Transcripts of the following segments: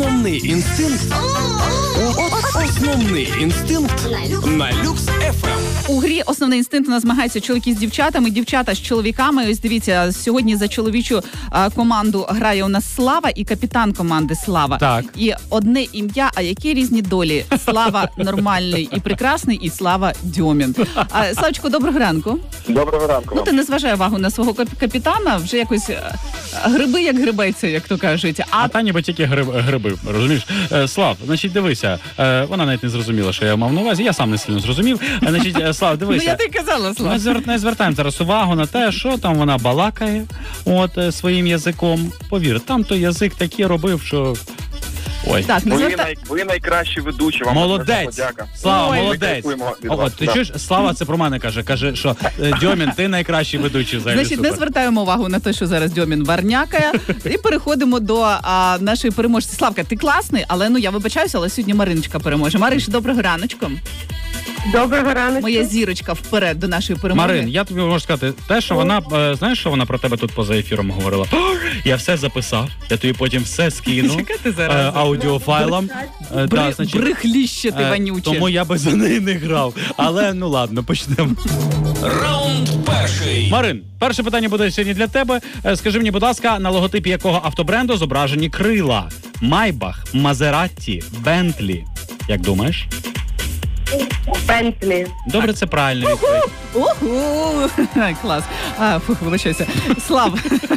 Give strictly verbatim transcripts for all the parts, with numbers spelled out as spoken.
Основний інстинкт. Основний інстинкт на Люкс еф ем. У грі «Основний інстинкт» у нас змагаються чоловіки з дівчатами, дівчата з чоловіками. Ось дивіться, сьогодні за чоловічу а, команду грає у нас Слава і капітан команди Слава. Так. І одне ім'я, а які різні долі. Слава нормальний і прекрасний, і Слава Дьомін. А, Славчику, доброго ранку. Доброго ранку. Ну, ти не зважай увагу на свого кап- капітана, вже якось а, гриби як грибеться, як то кажуть. А, А та ніби тільки гриб, гриби, розумієш? Е, Слав, значить, дивися, е, вона навіть не зрозуміла, що я мав на увазі, я сам не сильно зрозумів. Е, значить, е, Слав, ну, дивися. я тобі казала, Слава. Ми звер... не звертаємо зараз увагу на те, що там вона балакає от е, своїм язиком. Повір, там той язик такий робив, що... Ой. Так, не Ви, звертай... най... ви найкращі ведучі, вам Молодець! подяка. Слава, Ой. молодець! Ми кайфуємо від О, вас, от, ти да. чуєш? Слава це про мене каже. Каже, що е, Дьомін, ти найкращий ведучий взагалі. Значить, не супер. звертаємо увагу на те, що зараз Дьомін варнякає. І переходимо до а, нашої переможці. Славка, ти класний, але ну я вибачаюся, але сьогодні Мариночка переможе. Мариш, доброго раночку. Доброго ранку. Моя зірочка вперед до нашої перемоги. Марин, я тобі можу сказати, те, що вона, е, знаєш, що вона про тебе тут поза ефіром говорила? О, я все записав, я тобі потім все скину Чекай ти е, зараз. аудіофайлом. Е, да, Бри... значить, Брехліще ти е, вонюче. тому я би за неї не грав. Але, ну ладно, почнемо. Раунд перший. Марин, перше питання буде сьогодні для тебе. Е, Скажи мені, будь ласка, на логотипі якого автобренду зображені крила? Майбах, Мазератті, Бентлі. Як думаєш? Бентлі. Добре, це правильно відповідь. Уху! Клас. А, фух, вибачайся. Слав.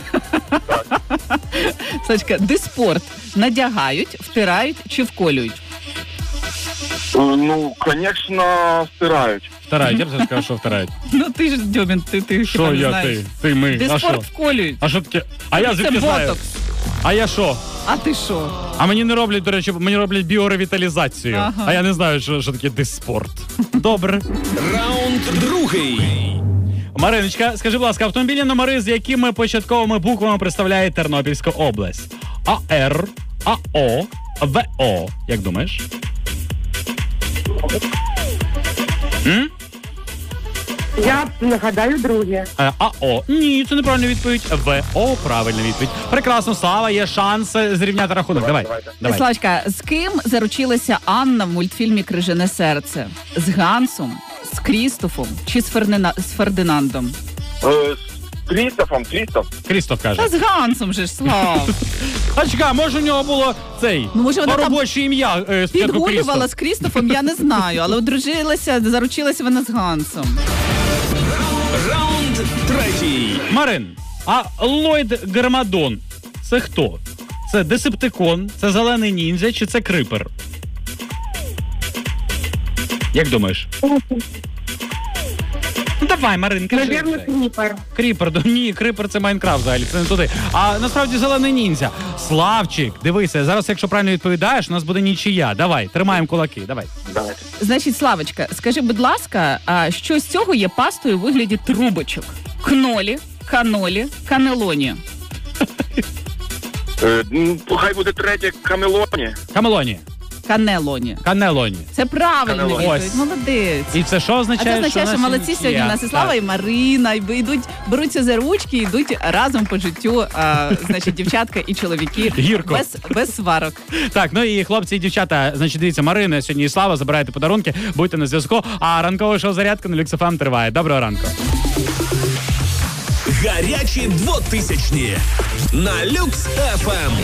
Сачка, диспорт надягають, втирають чи вколюють? Ну, звісно, стирають. Втирають, я б сказав, що втирають. Ну ти ж, Дьомін, ти, ти Що хіба не я, знаєш. ти? Ти, ми. А що? Диспорт вколюють. А що таке? А я Це звідки знаю? ботокс. А я що? А ти що? А мені не роблять, до речі, мені роблять біоревіталізацію. Ага. А я не знаю, що, що таке диспорт. Добре. Раунд другий. Мариночка, скажи, будь ласка, автомобільні номери, з якими початковими буквами представляє Тернопільська область? АР, АО, ВО. Як думаєш? М? Я нагадаю друге. Е, АО. Ні, це неправильна відповідь. ВО. Правильна відповідь. Прекрасно, Слава, є шанс е, зрівняти рахунок. Давай. Давайте. Давай. Славочка, з ким заручилася Анна в мультфільмі «Крижане серце»? З Гансом, з Крістофом чи з, Фернина... з Фердинандом? Е, з Крістофом, Крістоф. Крістоф каже. Та з Гансом же ж, Слав. А чекай, може у нього було цей Ну, може, вона там робоче ім'я е, спочатку Підгулювала Крістоф. з Крістофом, я не знаю, але одружилася, заручилася вона з Гансом. Раунд третій. Марин, а Ллойд Гармадон – це хто? Це Десептикон, це Зелений ніндзя чи це Крипер? Як думаєш? Ну давай, Марин, кажи. Навірно, вже. Кріпер. Кріпер, да ні, Крипер це Майнкрафт взагалі, це не туди. А насправді Зелений ніндзя. Славчик, дивися, зараз якщо правильно відповідаєш, у нас буде нічия. Давай, тримаємо кулаки, давай. Давайте. Значить, Славочка, скажи, будь ласка, а що з цього є пастою у вигляді трубочок? Кнолі, канолі, канелоні. Е, ну, хай буде третє Камелоні. Камелоні, Канелоні. канелоні. Це правильна Канелоні. відповідь. Ось. Молодець. І це що А означає? це означає, що у нас молодці нічия. сьогодні у нас і Слава, Так. і Марина, і йдуть, беруться за ручки, і йдуть разом по життю, а, значить, дівчатка і чоловіки. Гірко. Без, без сварок. Так, ну і хлопці і дівчата, значить, дивіться, Марина сьогодні і Слава, забирайте подарунки, будьте на зв'язку, а ранкове шоу «Зарядка» на Люкс еф ем триває. Доброго ранку. Гарячі двотисячні на Люкс еф ем.